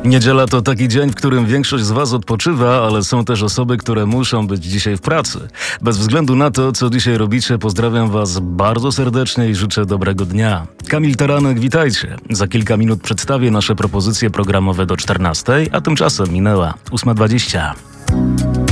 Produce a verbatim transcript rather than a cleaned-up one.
Niedziela to taki dzień, w którym większość z was odpoczywa, ale są też osoby, które muszą być dzisiaj w pracy. Bez względu na to, co dzisiaj robicie, pozdrawiam was bardzo serdecznie i życzę dobrego dnia. Kamil Taranek, witajcie. Za kilka minut przedstawię nasze propozycje programowe do czternastej, a tymczasem minęła ósma dwadzieścia.